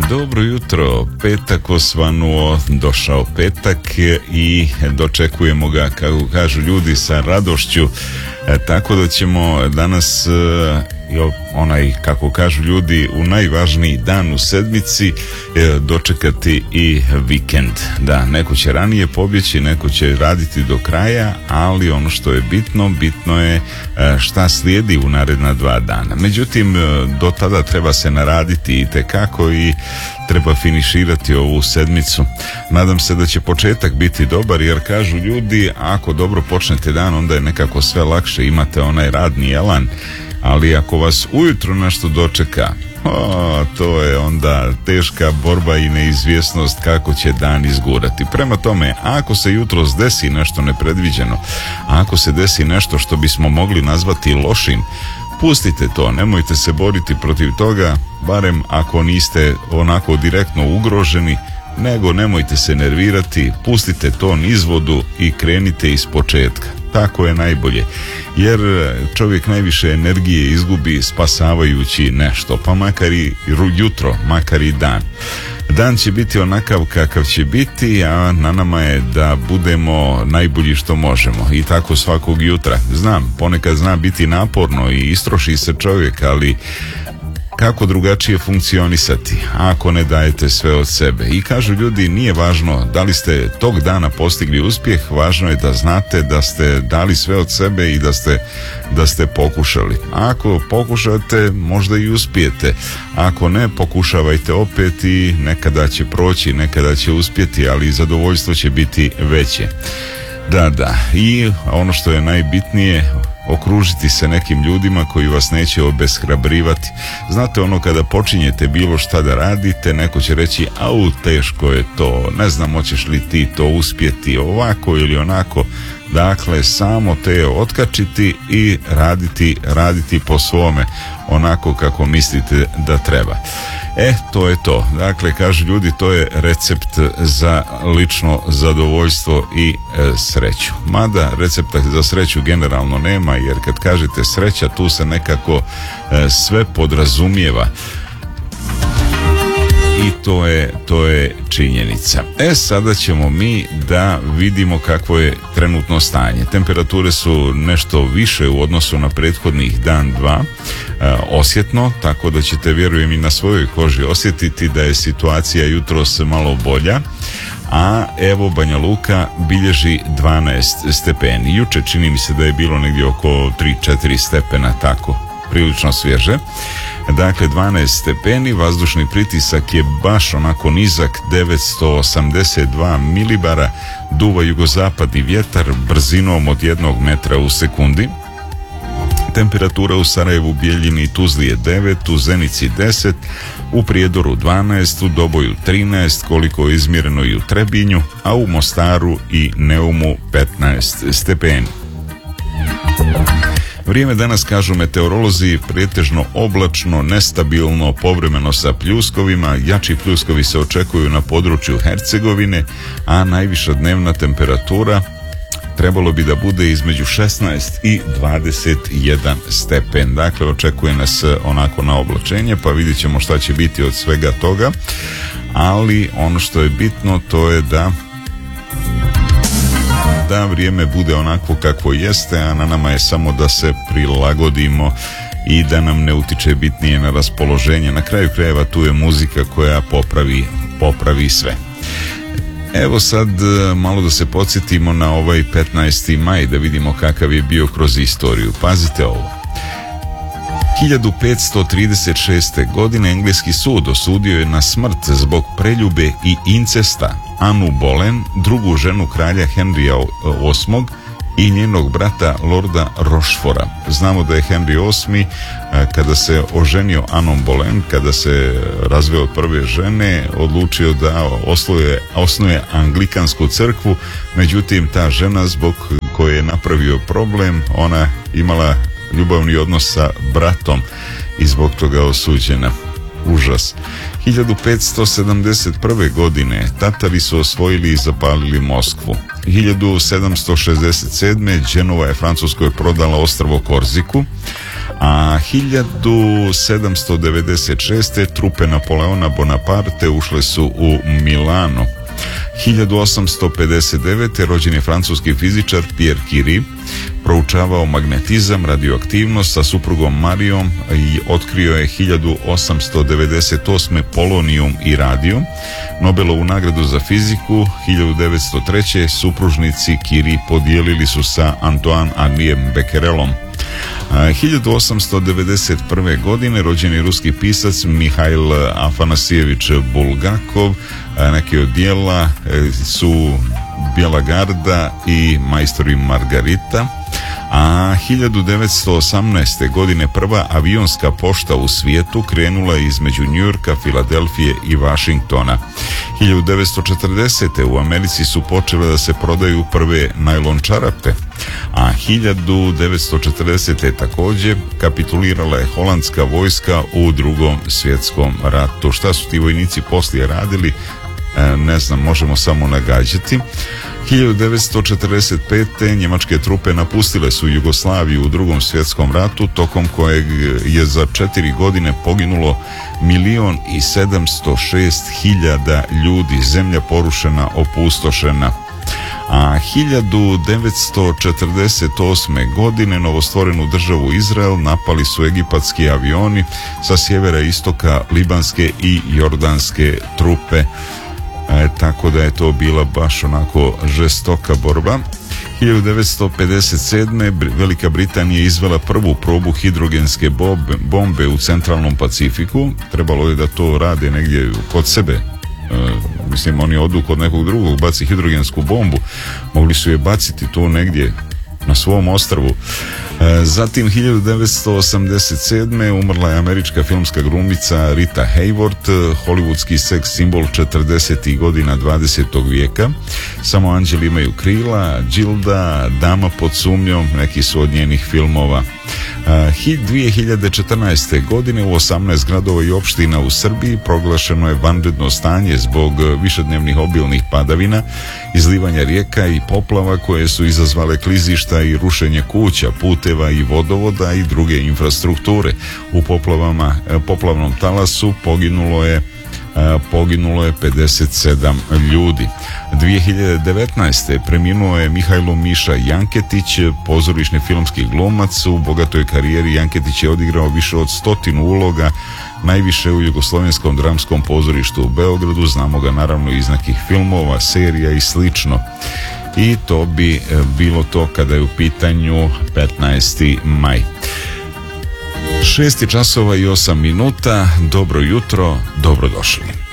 Dobro jutro, petak osvanuo, došao petak i dočekujemo ga, kako kažu ljudi, sa radošću, tako da ćemo danas, kako kažu ljudi, u najvažniji dan u sedmici dočekati i vikend. Da, neko će ranije pobjeći, neko će raditi do kraja, ali ono što je bitno je šta slijedi u naredna 2 dana. Međutim, do tada treba se naraditi itekako i treba finiširati ovu sedmicu. Nadam se da će početak biti dobar, jer kažu ljudi, ako dobro počnete dan, onda je nekako sve lakše, imate onaj radni elan, ali ako vas ujutro nešto dočeka, to je onda teška borba i neizvjesnost kako će dan izgurati. Prema tome, ako se jutros desi nešto nepredviđeno, ako se desi nešto što bismo mogli nazvati lošim, pustite to, nemojte se boriti protiv toga, barem ako niste onako direktno ugroženi, nego nemojte se nervirati, pustite to niz vodu i krenite iz početka. Tako je najbolje, jer čovjek najviše energije izgubi spasavajući nešto, pa makar i jutro, makar i dan. Dan će biti onakav kakav će biti, a na nama je da budemo najbolji što možemo, i tako svakog jutra. Znam, ponekad zna biti naporno i istroši se čovjek, ali kako drugačije funkcionisati ako ne dajete sve od sebe? I kažu ljudi, nije važno da li ste tog dana postigli uspjeh, važno je da znate da ste dali sve od sebe i da ste pokušali. Ako pokušate, možda i uspijete. Ako ne, pokušavajte opet i nekada će proći, nekada će uspjeti, ali zadovoljstvo će biti veće. Da, i ono što je najbitnije, okružiti se nekim ljudima koji vas neće obeshrabrivati. Znate, ono kada počinjete bilo šta da radite, neko će reći, teško je to, ne znam hoćeš li ti to uspjeti ovako ili onako. Dakle, samo te otkačiti i raditi po svome, onako kako mislite da treba. To je to. Dakle, kažu ljudi, to je recept za lično zadovoljstvo i sreću. Mada recepta za sreću generalno nema, jer kad kažete sreća, tu se nekako sve podrazumijeva. I to je činjenica. Sada ćemo mi da vidimo kakvo je trenutno stanje. Temperature su nešto više u odnosu na prethodnih dan, 2, osjetno, tako da ćete, vjerujem, i na svojoj koži osjetiti da je situacija jutros malo bolja. A evo, Banja Luka bilježi 12 stepeni. Juče čini mi se da je bilo negdje oko 3-4 stepena, tako, prilično svježe. Dakle, 12 stepeni, vazdušni pritisak je baš onako nizak, 982 milibara, duva jugozapadni vjetar brzinom od 1 metra u sekundi. Temperatura u Sarajevu, Bijeljini i Tuzli je 9, u Zenici 10, u Prijedoru 12, u Doboju 13, koliko je izmjereno i u Trebinju, a u Mostaru i Neumu 15 stepeni. Vrijeme danas, kažu meteorolozi, pretežno oblačno, nestabilno, povremeno sa pljuskovima. Jači pljuskovi se očekuju na području Hercegovine, a najviša dnevna temperatura trebalo bi da bude između 16 i 21 stepen. Dakle, očekuje nas onako na oblačenje, pa vidjet ćemo šta će biti od svega toga. Ali ono što je bitno, to je da vrijeme bude onako kako jeste, a na nama je samo da se prilagodimo i da nam ne utiče bitnije na raspoloženje. Na kraju krajeva tu je muzika koja popravi sve. Evo sad malo da se podsjetimo na ovaj 15. maj, da vidimo kakav je bio kroz istoriju. Pazite ovo. 1536. godine engleski sud osudio je na smrt zbog preljube i incesta Anu Boleyn, drugu ženu kralja Henrya VIII i njenog brata Lorda Rochefora. Znamo da je Henry VIII, kada se oženio Anom Boleyn, kada se razveo od prve žene, odlučio da osnuje Anglikansku crkvu. Međutim, ta žena, zbog koje je napravio problem, ona imala ljubavni odnos sa bratom i zbog toga osuđena. Užas. 1571. godine Tatari su osvojili i zapalili Moskvu. 1767. Genova je Francuskoj prodala ostrvo Korziku, A 1796. trupe Napoleona Bonaparte ušle su u Milano. 1859. rođen je francuski fizičar Pierre Curie, proučavao magnetizam, radioaktivnost sa suprugom Marijom i otkrio je 1898. polonijum i radijum. Nobelovu nagradu za fiziku 1903. supružnici Curie podijelili su sa Antoine Henrijem Becquerelom. 1891. godine rođen je ruski pisac Mihail Afanasijević Bulgakov. Neke od dijela su Bijela garda i Majstori Margarita. A 1918. godine prva avionska pošta u svijetu krenula je između Njujorka, Filadelfije i Vašingtona. 1940. u Americi su počele da se prodaju prve najlon čarape, a 1940. također kapitulirala je holandska vojska u Drugom svjetskom ratu. Šta su ti vojnici poslije radili? Ne znam, možemo samo nagađati. 1945. njemačke trupe napustile su Jugoslaviju u Drugom svjetskom ratu, tokom kojeg je za 4 godine poginulo 1.706.000 ljudi, zemlja porušena, opustošena. A 1948. godine novostvorenu državu Izrael napali su egipatski avioni sa sjevera i istoka libanske i jordanske trupe. Tako da je to bila baš onako žestoka borba. 1957. Velika Britanija izvela prvu probu hidrogenske bombe u centralnom Pacifiku. Trebalo je da to rade negdje kod sebe. Mislim, oni odu kod nekog drugog, baci hidrogensku bombu. Mogli su je baciti tu negdje na svom ostrvu. Zatim 1987. umrla je američka filmska glumica Rita Hayworth, hollywoodski seks simbol 40. godina 20. vijeka. Samo anđeli imaju krila, Gilda, Dama pod sumnjom, neki su od njenih filmova. 2014. godine u 18 gradova i opština u Srbiji proglašeno je vanredno stanje zbog višednevnih obilnih padavina, izlivanja rijeka i poplava koje su izazvale klizišta i rušenje kuća, puteva i vodovoda i druge infrastrukture. U poplavnom talasu poginulo je 57 ljudi. 2019. preminuo je Mihajlo Miša Janketić, pozorišni filmski glumac. U bogatoj karijeri Janketić je odigrao više od 100 uloga, najviše u Jugoslovenskom dramskom pozorištu u Beogradu. Znamo ga naravno iz nekih filmova, serija i slično. I to bi bilo to kada je u pitanju 15. maj. 6 časova i 8 minuta. Dobro jutro, dobrodošli.